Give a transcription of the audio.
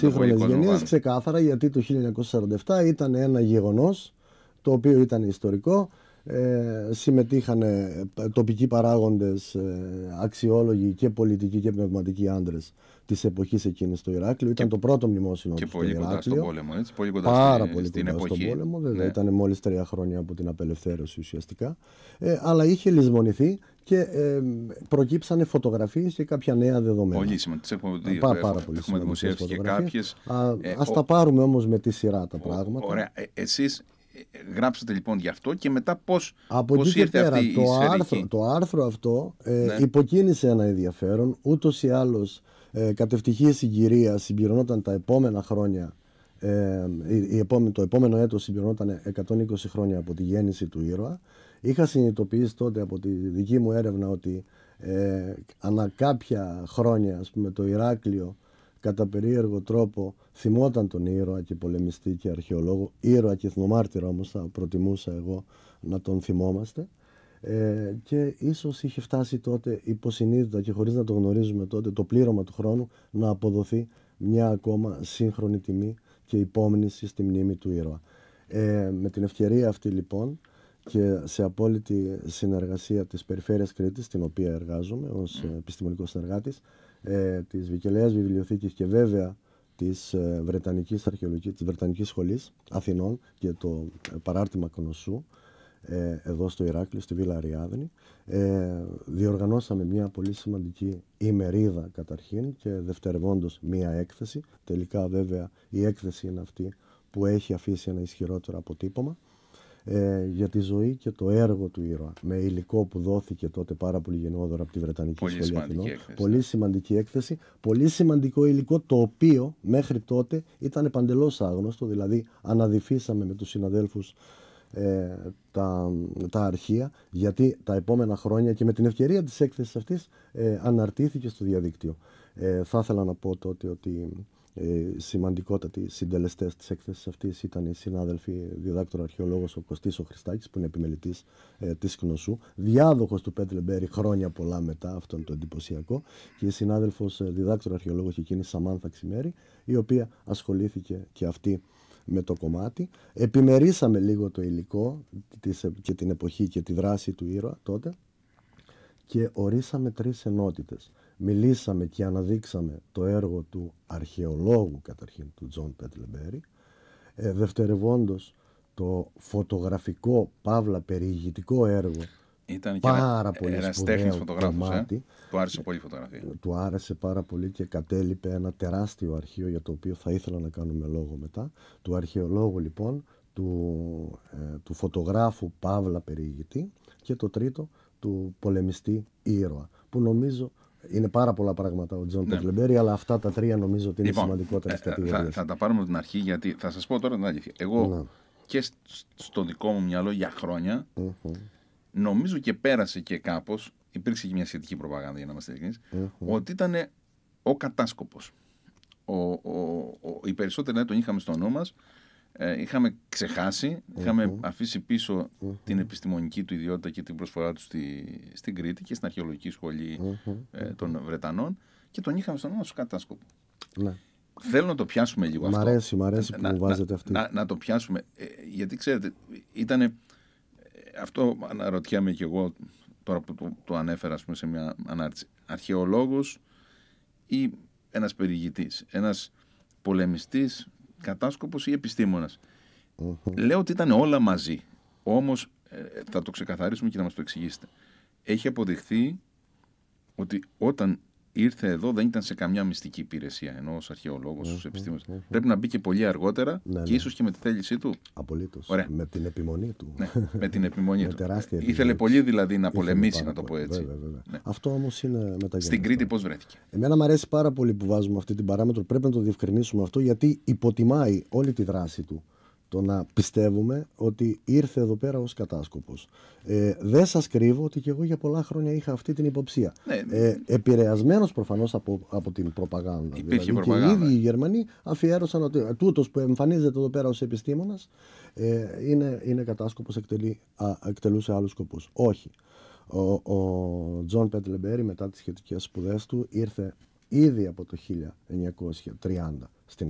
σύγχρονες γενιές ξεκάθαρα, γιατί το 1947 ήταν ένα γεγονός το οποίο ήταν ιστορικό. Συμμετείχαν τοπικοί παράγοντες, αξιόλογοι και πολιτικοί και πνευματικοί άντρες της εποχής εκείνης στο Ηράκλειο. Ήταν το πρώτο μνημόσυνο του στο Ηράκλειο. Και πολύ κοντά στον πόλεμο, έτσι. Πολύ κοντά πάρα πολύ στην κοντά εποχή. Στον πόλεμο, βέβαια. Ναι. Ήταν μόλις 3 χρόνια από την απελευθέρωση ουσιαστικά. Αλλά είχε λησμονηθεί και προκύψανε φωτογραφίες και κάποια νέα δεδομένα. Πολύ σημαντικές. Έχουμε δημοσιεύσει και κάποιες. Ας τα πάρουμε όμως με τη σειρά τα πράγματα. Ωραία. Εσείς γράψατε λοιπόν γι' αυτό και μετά πώς ήρθε πέρα, αυτή η σφαιρική... Το άρθρο αυτό υποκίνησε ένα ενδιαφέρον. Ούτως ή άλλως κατ' ευτυχή συγκυρία συμπληρωνόταν τα επόμενα χρόνια. Το επόμενο έτος συμπληρωνόταν 120 χρόνια από τη γέννηση του ήρωα. Είχα συνειδητοποιήσει τότε από τη δική μου έρευνα ότι ανά κάποια χρόνια, ας πούμε, το Ηράκλειο κατά περίεργο τρόπο θυμόταν τον ήρωα και πολεμιστή και αρχαιολόγο, ήρωα και εθνομάρτυρα όμως θα προτιμούσα εγώ να τον θυμόμαστε, και ίσως είχε φτάσει τότε υποσυνείδητα και χωρίς να το γνωρίζουμε τότε το πλήρωμα του χρόνου να αποδοθεί μια ακόμα σύγχρονη τιμή και υπόμνηση στη μνήμη του ήρωα. Με την ευκαιρία αυτή λοιπόν και σε απόλυτη συνεργασία της Περιφέρειας Κρήτης, στην οποία εργάζομαι ως επιστημονικός συνεργάτης, της Βικελαίας Βιβλιοθήκης και βέβαια της Βρετανικής Αρχαιολογικής, της Βρετανικής Σχολής Αθηνών και το παράρτημα Κονοσσού εδώ στο Ηράκλειο, στη Βίλα Αριάδνη, διοργανώσαμε μια πολύ σημαντική ημερίδα καταρχήν και δευτερευόντως μια έκθεση. Τελικά βέβαια η έκθεση είναι αυτή που έχει αφήσει ένα ισχυρότερο αποτύπωμα για τη ζωή και το έργο του ήρωα, με υλικό που δόθηκε τότε πάρα πολύ γενναιόδωρα από τη Βρετανική Σχολή Αθηνών. Πολύ σημαντική έκθεση, πολύ σημαντικό υλικό, το οποίο μέχρι τότε ήταν παντελώς άγνωστο, δηλαδή αναδυφίσαμε με τους συναδέλφους τα αρχεία, γιατί τα επόμενα χρόνια και με την ευκαιρία της έκθεσης αυτής αναρτήθηκε στο διαδίκτυο. Θα ήθελα να πω τότε ότι σημαντικότατοι συντελεστές της έκθεσης αυτής ήταν οι συνάδελφοι διδάκτορα αρχαιολόγος ο Κωστής ο Χριστάκης, που είναι επιμελητής της Κνωσσού, διάδοχος του Πέτλε Μπέρι χρόνια πολλά μετά, αυτό είναι το εντυπωσιακό, και η συνάδελφος διδάκτορα αρχαιολόγος εκείνη Σαμάνθα Ξημέρη, η οποία ασχολήθηκε και αυτή με το κομμάτι. Επιμερίσαμε λίγο το υλικό και την εποχή και τη δράση του ήρωα τότε και ορίσαμε 3 ενότητες. Μιλήσαμε και αναδείξαμε το έργο του αρχαιολόγου καταρχήν, του Τζον Πέτλε Μπέρι, δευτερευόντως το φωτογραφικό παύλα περιηγητικό έργο. Ήταν πάρα και πολύ ερασιτέχνης φωτογράφος, κομμάτι. Του άρεσε πολύ η φωτογραφία. Του άρεσε πάρα πολύ και κατέλειπε ένα τεράστιο αρχείο, για το οποίο θα ήθελα να κάνουμε λόγο μετά. Του αρχαιολόγου λοιπόν, του φωτογράφου παύλα περιηγητή, και το τρίτο του πολεμιστή ήρωα, που νομίζω είναι πάρα πολλά πράγματα ο Τζον Πέτλε Μπέρι, αλλά αυτά τα 3 νομίζω ότι είναι σημαντικότερες κατηγορίες. Θα τα πάρουμε από την αρχή, γιατί θα σας πω τώρα την αλήθεια. Εγώ και στο δικό μου μυαλό για χρόνια νομίζω και πέρασε και κάπως, υπήρξε και μια σχετική προπαγάνδα για να είμαστε ειλικρινείς, ότι ήταν ο κατάσκοπος. Οι περισσότεροι τον είχαμε στο νου μας, είχαμε ξεχάσει, είχαμε αφήσει πίσω την επιστημονική του ιδιότητα και την προσφορά του στην Κρήτη και στην αρχαιολογική σχολή των Βρετανών, και τον είχαμε στο νου μας ως κατάσκοπο. Ναι. Θέλω να το πιάσουμε λίγο αυτό. Μ' αρέσει που μου βάζετε αυτή. Να το πιάσουμε, γιατί ξέρετε, ήτανε, αυτό αναρωτιέμαι και εγώ τώρα που το ανέφερα, ας πούμε, σε μια ανάρτηση. Αρχαιολόγος ή ένας περιηγητής, ένας πολεμιστής, κατάσκοπος ή επιστήμονας. Λέω ότι ήταν όλα μαζί. Όμως θα το ξεκαθαρίσουμε και να μας το εξηγήσετε. Έχει αποδειχθεί ότι όταν ήρθε εδώ δεν ήταν σε καμιά μυστική υπηρεσία, ενώ ως αρχαιολόγος, ως επιστήμονας. Πρέπει να μπήκε πολύ αργότερα και ίσως και με τη θέλησή του. Απολύτως. Με την επιμονή του. Ναι, με την επιμονή του. Τεράστια Ήθελε πολύ δηλαδή να πολεμήσει, να το πω έτσι. Βέβαια. Ναι. Αυτό όμως είναι μεταγενέστερο. Στην Κρήτη πώς βρέθηκε? Εμένα μου αρέσει πάρα πολύ που βάζουμε αυτή την παράμετρο. Πρέπει να το διευκρινίσουμε αυτό, γιατί υποτιμάει όλη τη δράση του το να πιστεύουμε ότι ήρθε εδώ πέρα ως κατάσκοπος. Δεν σας κρύβω ότι και εγώ για πολλά χρόνια είχα αυτή την υποψία. Επηρεασμένος προφανώς από την προπαγάνδα. Υπήρχε δηλαδή, προπαγάνδα. Και οι ίδιοι οι Γερμανοί αφιέρωσαν ότι τούτος που εμφανίζεται εδώ πέρα ως επιστήμονας είναι κατάσκοπος, εκτελούσε άλλους σκοπούς. Όχι. Ο Τζον Πέτλε Μπέρι μετά τις σχετικές σπουδές του ήρθε ήδη από το 1930 στην